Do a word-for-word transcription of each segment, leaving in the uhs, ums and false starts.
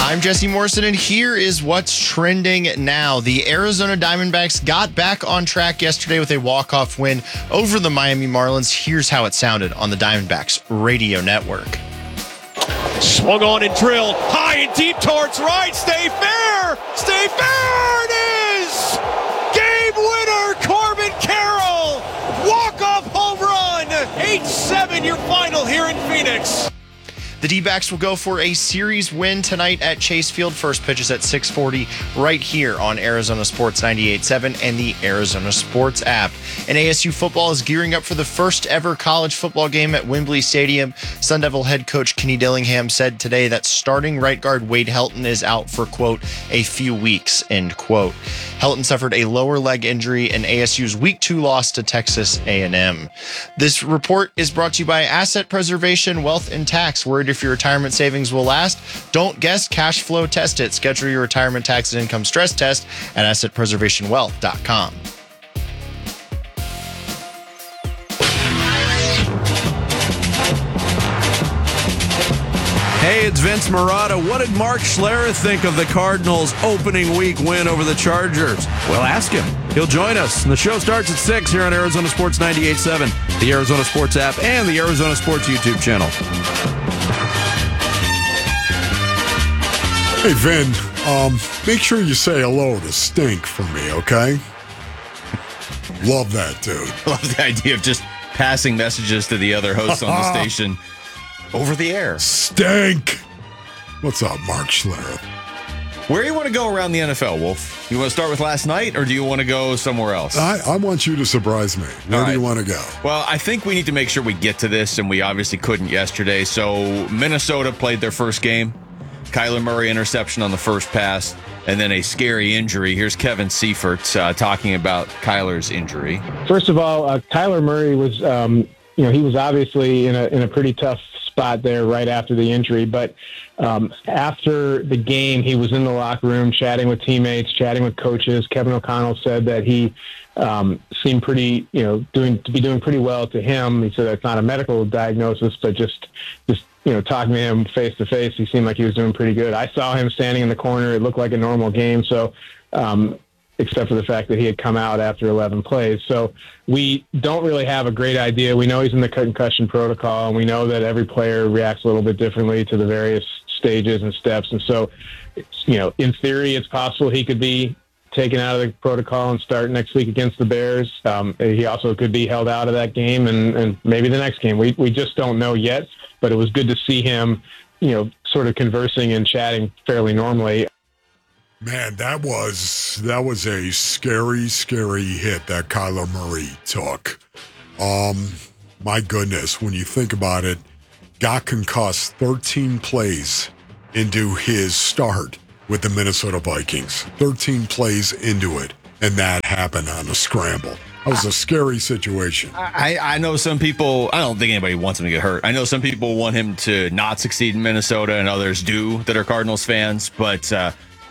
I'm Jesse Morrison, and here is what's trending now. The Arizona Diamondbacks got back on track yesterday with a walk-off win over the Miami Marlins. Here's how it sounded on the Diamondbacks radio network. Swung on and drilled high and deep towards right. Stay fair! Stay fair! It is! Game winner, Corbin Carroll! Walk-off home run! eight seven your final here in Phoenix. The D-backs will go for a series win tonight at Chase Field. First pitch is at six forty right here on Arizona Sports ninety-eight point seven and the Arizona Sports app. And A S U football is gearing up for the first ever college football game at Wembley Stadium. Sun Devil head coach Kenny Dillingham said today that starting right guard Wade Helton is out for, quote, a few weeks, end quote. Helton suffered a lower leg injury in A S U's week two loss to Texas A and M. This report is brought to you by Asset Preservation, Wealth and Tax. Worried if your retirement savings will last? Don't guess, cash flow test it. Schedule your retirement tax and income stress test at asset preservation wealth dot com. Hey, it's Vince Marotta. What did Mark Schlereth think of the Cardinals' opening week win over the Chargers? Well, ask him. He'll join us. And the show starts at six here on Arizona Sports ninety-eight point seven, the Arizona Sports app, and the Arizona Sports YouTube channel. Hey, Vin, um, make sure you say hello to Stink for me, okay? Love that, dude. Love the idea of just passing messages to the other hosts on the station over the air. Stink! What's up, Mark Schlereth? Where do you want to go around the N F L, Wolf? You want to start with last night, or do you want to go somewhere else? I, I want you to surprise me. Where All do right. you want to go? Well, I think we need to make sure we get to this, and we obviously couldn't yesterday. So Minnesota played their first game. Kyler Murray interception on the first pass, and then a scary injury. Here's Kevin Seifert uh, talking about Kyler's injury. First of all, uh, Kyler Murray was, um, you know, he was obviously in a in a pretty tough spot there right after the injury. But um, after the game, he was in the locker room chatting with teammates, chatting with coaches. Kevin O'Connell said that he um, seemed pretty, you know, doing to be doing pretty well to him. He said that's not a medical diagnosis, but just just. You know, talking to him face to face, he seemed like he was doing pretty good. I saw him standing in the corner. It looked like a normal game. So, um, except for the fact that he had come out after eleven plays. So we don't really have a great idea. We know he's in the concussion protocol, and we know that every player reacts a little bit differently to the various stages and steps. And so, you know, in theory, it's possible he could be taken out of the protocol and start next week against the Bears. Um, he also could be held out of that game and, and maybe the next game. We we just don't know yet, but it was good to see him, you know, sort of conversing and chatting fairly normally. Man, that was that was a scary, scary hit that Kyler Murray took. Um, my goodness, when you think about it, got concussed thirteen plays into his start with the Minnesota Vikings. thirteen plays into it, and that happened on a scramble. That was a scary situation. I, I know some people, I don't think anybody wants him to get hurt. I know some people want him to not succeed in Minnesota, and others do that are Cardinals fans, but uh,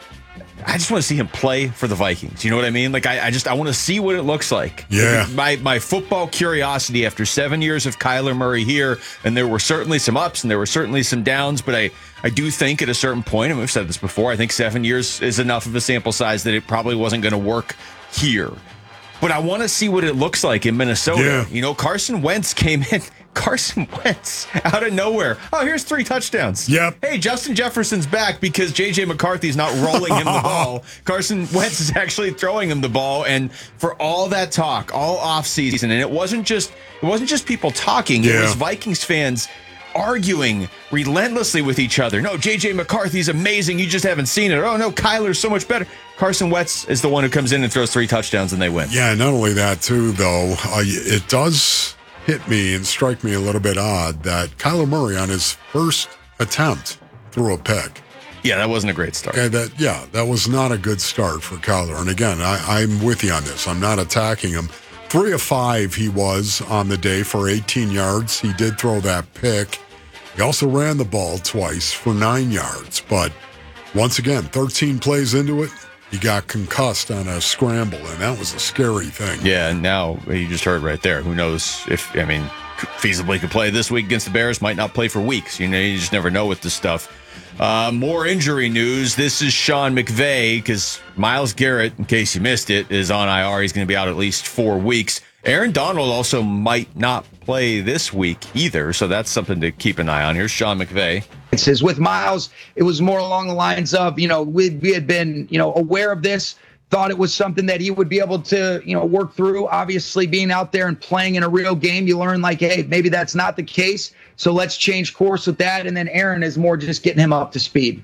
I just want to see him play for the Vikings. You know what I mean? Like, I, I just, I want to see what it looks like. Yeah. My, my football curiosity after seven years of Kyler Murray here, and there were certainly some ups and there were certainly some downs, but I, I do think at a certain point, and we've said this before, I think seven years is enough of a sample size that it probably wasn't going to work here. But I want to see what it looks like in Minnesota. Yeah. You know, Carson Wentz came in. Carson Wentz out of nowhere. Oh, here's three touchdowns. Yep. Hey, Justin Jefferson's back because J J McCarthy's not rolling him the ball. Carson Wentz is actually throwing him the ball. And for all that talk, all offseason, and it wasn't just it wasn't just people talking. Yeah. It was Vikings fans arguing relentlessly with each other. No, J J McCarthy's amazing. You just haven't seen it. Oh, no, Kyler's so much better. Carson Wentz is the one who comes in and throws three touchdowns and they win. Yeah, not only that, too, though, uh, it does hit me and strike me a little bit odd that Kyler Murray on his first attempt threw a pick. Yeah, that wasn't a great start. Okay, that, yeah, that was not a good start for Kyler. And again, I, I'm with you on this. I'm not attacking him. Three of five he was on the day for eighteen yards. He did throw that pick. He also ran the ball twice for nine yards. But once again, thirteen plays into it, he got concussed on a scramble, and that was a scary thing. Yeah, and now you just heard right there. Who knows if, I mean, feasibly could play this week against the Bears, might not play for weeks. You know, you just never know with this stuff. Uh, more injury news. This is Sean McVay, because Myles Garrett, in case you missed it, is on I R. He's going to be out at least four weeks. Aaron Donald also might not play this week either, so that's something to keep an eye on. Here's Sean McVay. With Myles, it was more along the lines of, you know, we, we had been, you know, aware of this, thought it was something that he would be able to, you know, work through. Obviously, being out there and playing in a real game, you learn like, hey, maybe that's not the case. So let's change course with that. And then Aaron is more just getting him up to speed.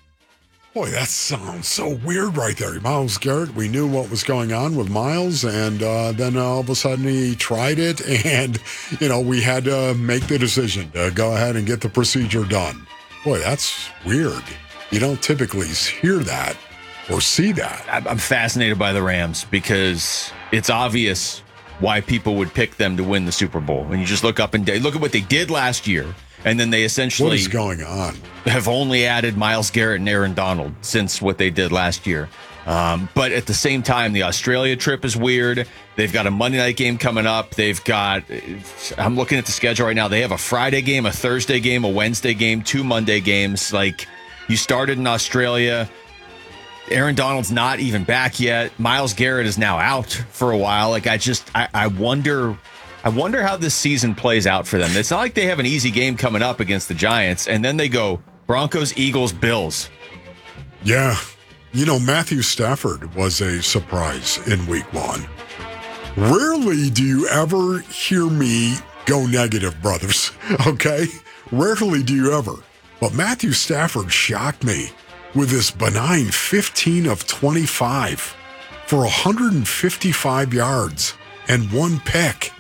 Boy, that sounds so weird right there. Myles Garrett, we knew what was going on with Myles, and uh, then all of a sudden he tried it, and, you know, we had to make the decision to go ahead and get the procedure done. Boy, that's weird. You don't typically hear that or see that. I'm fascinated by the Rams because it's obvious why people would pick them to win the Super Bowl. When you just look up and look at what they did last year, and then they essentially what is going on? Have only added Myles Garrett and Aaron Donald since what they did last year. Um, but at the same time, the Australia trip is weird. They've got a Monday night game coming up. They've got, I'm looking at the schedule right now. They have a Friday game, a Thursday game, a Wednesday game, two Monday games. Like, you started in Australia. Aaron Donald's not even back yet. Myles Garrett is now out for a while. Like, I just, I, I wonder, I wonder how this season plays out for them. It's not like they have an easy game coming up against the Giants, and then they go Broncos, Eagles, Bills. Yeah. You know, Matthew Stafford was a surprise in week one. Rarely do you ever hear me go negative, brothers, okay? Rarely do you ever. But Matthew Stafford shocked me with this benign fifteen of twenty-five for one hundred fifty-five yards and one pick.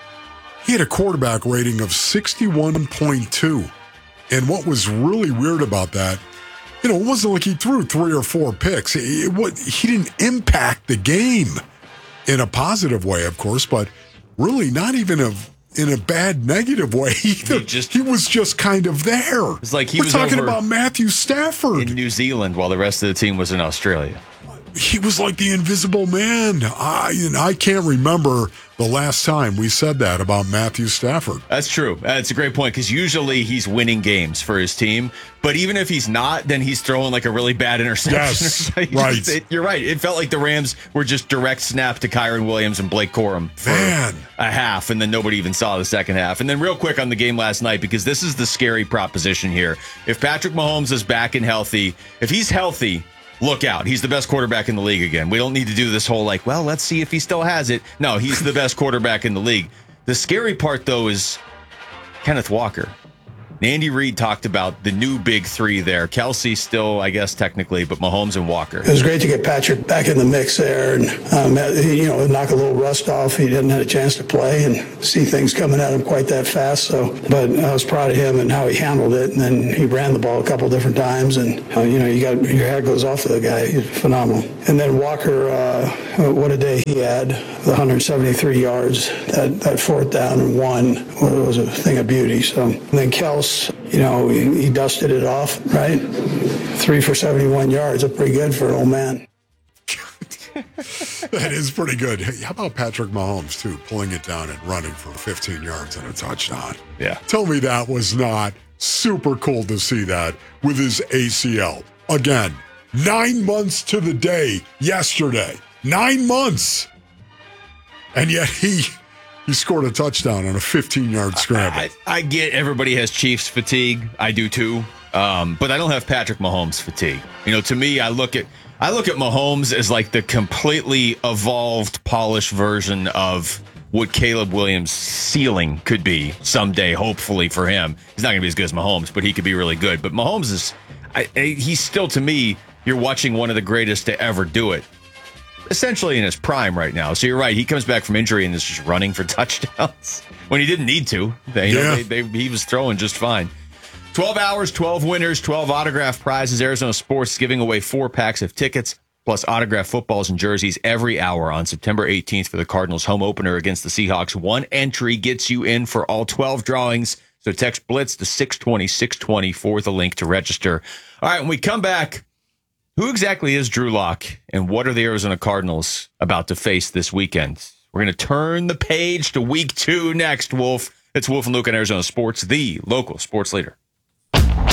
He had a quarterback rating of sixty-one point two. And what was really weird about that, you know, it wasn't like he threw three or four picks. It, it, he didn't impact the game in a positive way, of course, but really not even a, in a bad negative way either. He, just, he was just kind of there. It's like he We're was talking over about Matthew Stafford in New Zealand while the rest of the team was in Australia. He was like the invisible man. I, you know, I can't remember the last time we said that about Matthew Stafford. That's true. That's a great point, because usually he's winning games for his team. But even if he's not, then he's throwing like a really bad interception. Yes, right. right. It, you're right. It felt like the Rams were just direct snap to Kyron Williams and Blake Corum for Man. a half, and then nobody even saw the second half. And then real quick on the game last night, because this is the scary proposition here. If Patrick Mahomes is back and healthy, if he's healthy, look out. He's the best quarterback in the league again. We don't need to do this whole, like, well, let's see if he still has it. No, he's the best quarterback in the league. The scary part, though, is Kenneth Walker. Andy Reid talked about the new big three there. Kelsey still, I guess, technically, but Mahomes and Walker. It was great to get Patrick back in the mix there and, um, you know, knock a little rust off. He didn't have a chance to play and see things coming at him quite that fast. So, but I was proud of him and how he handled it. And then he ran the ball a couple different times. And, uh, you know, you got your head goes off to the guy. He's phenomenal. And then Walker, uh, what a day he had, the one hundred seventy-three yards, that, that fourth down and one was a thing of beauty. So, and then Kels, you know, he, he dusted it off, right? Three for seventy-one yards. That's pretty good for an old man. That is pretty good. Hey, how about Patrick Mahomes, too, pulling it down and running for fifteen yards and a touchdown? Yeah. Tell me that was not super cool to see that with his A C L. Again, nine months to the day yesterday. Nine months. And yet he... He scored a touchdown on a fifteen-yard scramble. I, I get everybody has Chiefs fatigue. I do too. Um, but I don't have Patrick Mahomes fatigue. You know, to me, I look at I look at Mahomes as like the completely evolved, polished version of what Caleb Williams' ceiling could be someday, hopefully for him. He's not going to be as good as Mahomes, but he could be really good. But Mahomes is, I, I, he's still, to me, you're watching one of the greatest to ever do it. Essentially in his prime right now. So you're right. He comes back from injury and is just running for touchdowns when he didn't need to. They, you yeah. know, they, they, he was throwing just fine. twelve hours, twelve winners, twelve autograph prizes. Arizona Sports giving away four packs of tickets plus autographed footballs and jerseys every hour on September eighteenth for the Cardinals home opener against the Seahawks. One entry gets you in for all twelve drawings. So text Blitz to six twenty, six twenty for the link to register. All right, when we come back, who exactly is Drew Lock, and what are the Arizona Cardinals about to face this weekend? We're going to turn the page to week two next, Wolf. It's Wolf and Luke on Arizona Sports, the local sports leader.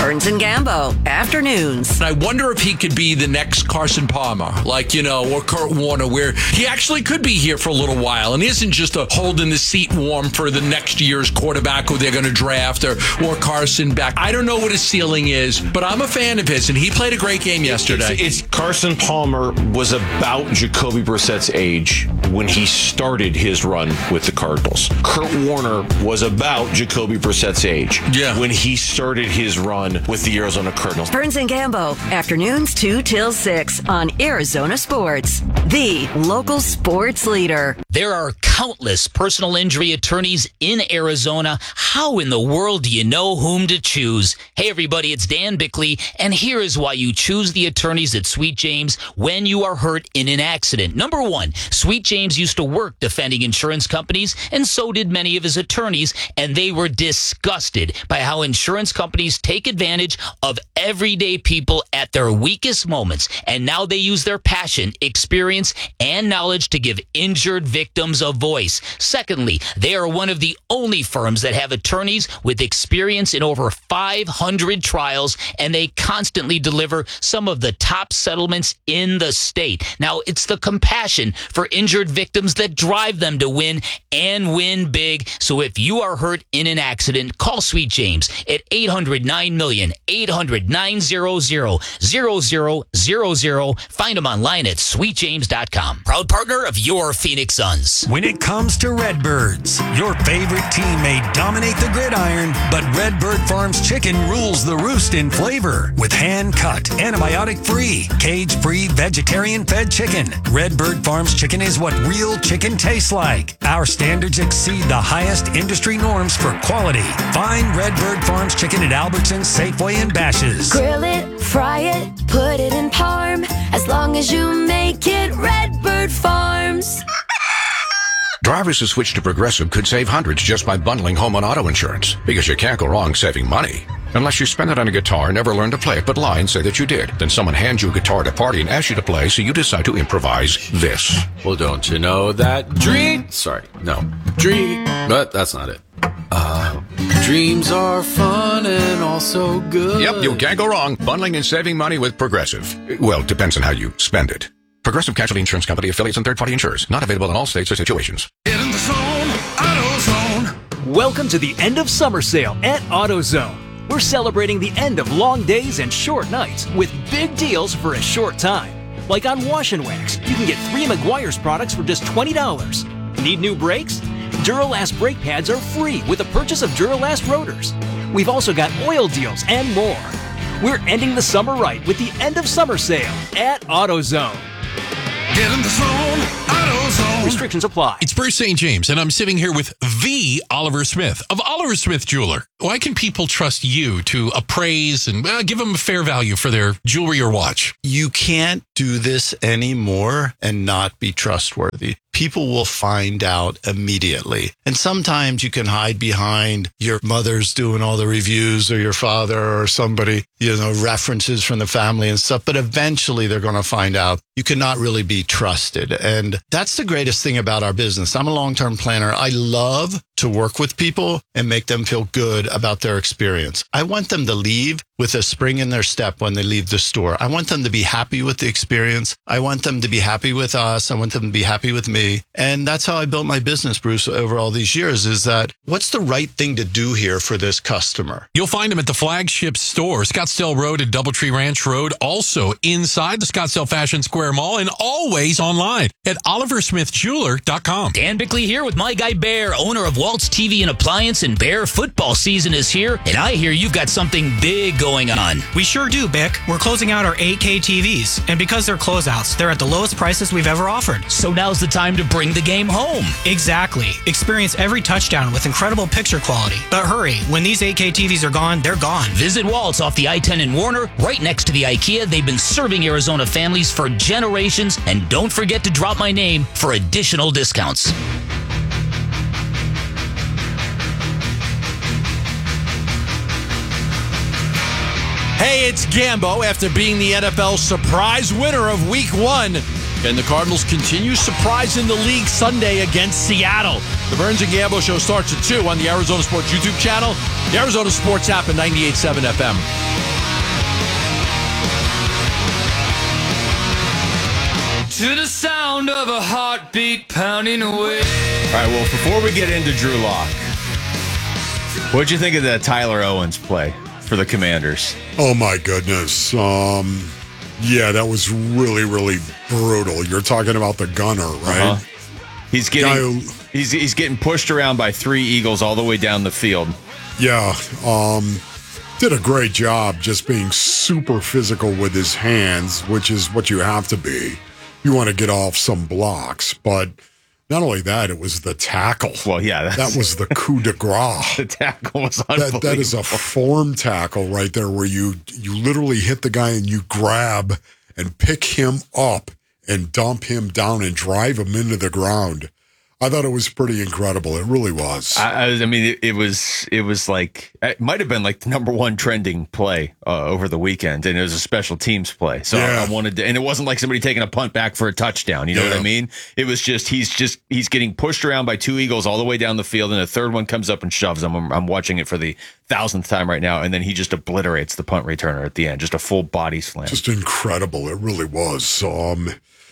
Burns and Gambo, afternoons. I wonder if he could be the next Carson Palmer, like, you know, or Kurt Warner, where he actually could be here for a little while and isn't just a holding the seat warm for the next year's quarterback who they're going to draft, or, or Carson back. I don't know what his ceiling is, but I'm a fan of his, and he played a great game yesterday. It's, it's Carson Palmer was about Jacoby Brissett's age when he started his run with the Cardinals. Kurt Warner was about Jacoby Brissett's age yeah. when he started his run with the Arizona Cardinals. Burns and Gambo, afternoons two till six on Arizona Sports, the local sports leader. There are countless personal injury attorneys in Arizona. How in the world do you know whom to choose? Hey, everybody, it's Dan Bickley, and here is why you choose the attorneys at Sweet James when you are hurt in an accident. Number one, Sweet James used to work defending insurance companies, and so did many of his attorneys, and they were disgusted by how insurance companies take advantage of everyday people at their weakest moments, and now they use their passion, experience, and knowledge to give injured victims a voice. Secondly, they are one of the only firms that have attorneys with experience in over five hundred trials, and they constantly deliver some of the top settlements in the state. Now, it's the compassion for injured victims that drive them to win and win big. So if you are hurt in an accident, call Sweet James at eight hundred nine million, eight hundred nine hundred, zero zero zero zero. Find them online at sweet james dot com. Proud partner of your Phoenix Suns. When it comes to Redbirds, your favorite team may dominate the gridiron, but Redbird Farms chicken rules the roost in flavor with hand-cut, antibiotic-free, cage-free, vegetarian-fed chicken. Redbird Farms chicken is what real chicken tastes like. Our standards exceed the highest industry norms for quality. Find Redbird Farms chicken at Albertsons, Safeway, and Bash's. Grill it, fry it, put it in parm. As long as you make it Redbird Farms. Drivers who switch to Progressive could save hundreds just by bundling home and auto insurance, because you can't go wrong saving money. Unless you spend it on a guitar and never learn to play it, but lie and say that you did. Then someone hands you a guitar at a party and asks you to play, so you decide to improvise this. Well, don't you know that dream... Sorry, no. Dream... But that's not it. Uh, dreams are fun and also good. Yep, you can't go wrong bundling and saving money with Progressive. Well, it depends on how you spend it. Progressive Casualty Insurance Company, affiliates, and third-party insurers. Not available in all states or situations. Get in the zone, AutoZone. Welcome to the end of summer sale at AutoZone. We're celebrating the end of long days and short nights with big deals for a short time. Like on Wash and Wax, you can get three Meguiar's products for just twenty dollars. Need new brakes? Duralast brake pads are free with the purchase of Duralast rotors. We've also got oil deals and more. We're ending the summer right with the end of summer sale at AutoZone. Get in the zone, AutoZone. Restrictions apply. It's Bruce Saint James, and I'm sitting here with the Oliver Smith of Oliver Smith Jeweler. Why can people trust you to appraise and uh, give them a fair value for their jewelry or watch? You can't do this anymore and not be trustworthy. People will find out immediately. And sometimes you can hide behind your mother's doing all the reviews, or your father, or somebody, you know, references from the family and stuff. But eventually they're going to find out you cannot really be trusted. And that's the greatest thing about our business. I'm a long-term planner. I love to work with people and make them feel good about their experience. I want them to leave with a spring in their step when they leave the store. I want them to be happy with the experience. I want them to be happy with us. I want them to be happy with me. And that's how I built my business, Bruce, over all these years, is that what's the right thing to do here for this customer? You'll find them at the flagship store, Scottsdale Road and Doubletree Ranch Road, also inside the Scottsdale Fashion Square Mall, and always online at oliver smith jeweler dot com. Dan Bickley here with my guy Bear, owner of Waltz T V and Appliance, and Bear, football season is here, and I hear you've got something big going on. We sure do, Bick. We're closing out our eight K T Vs, and because they're closeouts, they're at the lowest prices we've ever offered. So now's the time to bring the game home. Exactly. Experience every touchdown with incredible picture quality. But hurry, when these eight K T Vs are gone, they're gone. Visit Waltz off the I ten in Warner, right next to the IKEA. They've been serving Arizona families for generations, and don't forget to drop my name for additional discounts. Hey, it's Gambo after being the N F L surprise winner of week one. And the Cardinals continue surprising the league Sunday against Seattle. The Burns and Gambo show starts at two on the Arizona Sports YouTube channel, the Arizona Sports app, and ninety-eight point seven F M. heartbeat pounding away. All right, well, before we get into Drew Lock, what'd you think of that Tyler Owens play for the Commanders? Oh, my goodness. Um, yeah, that was really, really brutal. You're talking about the gunner, right? Uh-huh. He's getting who, he's he's getting pushed around by three Eagles all the way down the field. Yeah, um, did a great job just being super physical with his hands, which is what you have to be. You want to get off some blocks, but not only that, it was the tackle. Well, yeah. That was the coup de grace. The tackle was unbelievable. That, that is a form tackle right there where you, you literally hit the guy and you grab and pick him up and dump him down and drive him into the ground. I thought it was pretty incredible. It really was. I, I mean, it, it was it was like, it might have been like the number one trending play uh, over the weekend, and it was a special teams play. So yeah. I, I wanted to, and it wasn't like somebody taking a punt back for a touchdown. You know yeah. what I mean? It was just, he's just, he's getting pushed around by two Eagles all the way down the field, and the third one comes up and shoves him. I'm, I'm watching it for the thousandth time right now, and then he just obliterates the punt returner at the end. Just a full body slam. Just incredible. It really was. Um,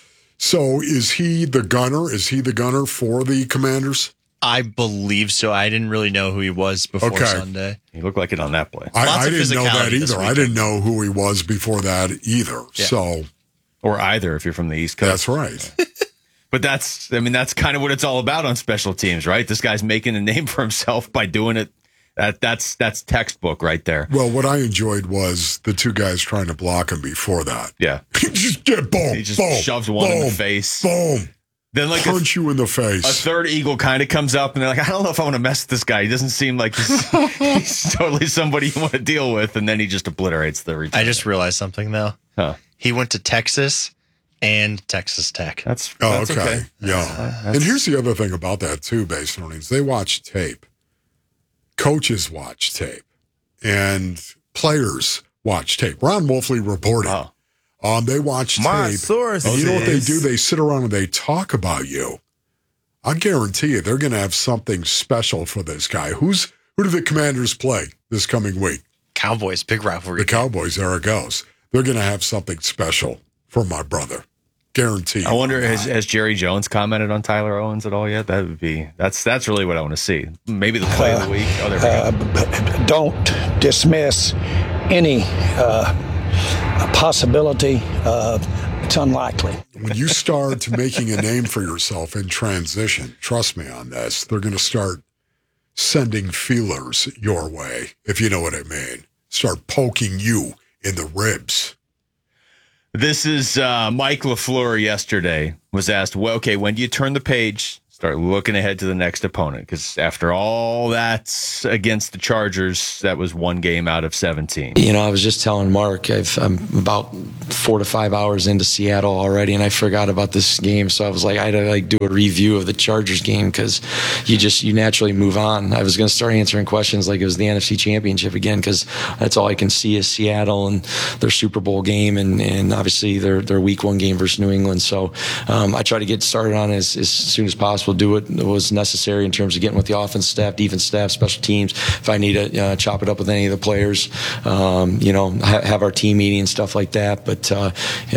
So is he the gunner? Is he the gunner for the Commanders? I believe so. I didn't really know who he was before okay. Sunday. He looked like it on that play. I, I didn't know that either. I didn't know who he was before that either. Yeah. So, or either if you're from the East Coast. That's right. But that's, I mean, that's kind of what it's all about on special teams, right? This guy's making a name for himself by doing it. That that's that's textbook right there. Well, what I enjoyed was the two guys trying to block him before that. Yeah, just get boom. He just boom, shoves one boom, in the face. Boom. Then like punch a, you in the face. A third Eagle kind of comes up and they're like, I don't know if I want to mess with this guy. He doesn't seem like he's, he's totally somebody you want to deal with. And then he just obliterates the return. I just realized something though. Huh. He went to Texas and Texas Tech. That's, oh, that's okay. okay. Yeah. Uh, and here's the other thing about that too, base earnings. They watch tape. Coaches watch tape, and players watch tape. Ron Wolfley reported. Oh. Um, they watch My tape. source and you know what they is- do? They sit around and they talk about you. I guarantee you, they're going to have something special for this guy. Who's who do the Commanders play this coming week? Cowboys, big rivalry. The Cowboys. There it goes. They're going to have something special for my brother. Guaranteed. I wonder, has, has Jerry Jones commented on Tyler Owens at all yet? That would be, that's that's really what I want to see. Maybe the play uh, of the week. Oh, there we go. Uh, don't dismiss any uh, possibility. Uh, it's unlikely. When you start making a name for yourself in transition, trust me on this, they're going to start sending feelers your way, if you know what I mean. Start poking you in the ribs. This is uh, Mike LaFleur yesterday was asked, well, okay, when do you turn the page, start looking ahead to the next opponent? Because after all that's against the Chargers, that was one game out of seventeen. You know, I was just telling Mark, I've, I'm about four to five hours into Seattle already, and I forgot about this game. So I was like, I had to like do a review of the Chargers game because you just, you naturally move on. I was going to start answering questions like it was the N F C Championship again, because that's all I can see is Seattle and their Super Bowl game, and, and obviously their, their week one game versus New England. So um, I try to get started on it as, as soon as possible, do what was necessary in terms of getting with the offense staff, defense staff, special teams. If I need to uh, chop it up with any of the players, um, you know, ha- have our team meeting and stuff like that. But uh,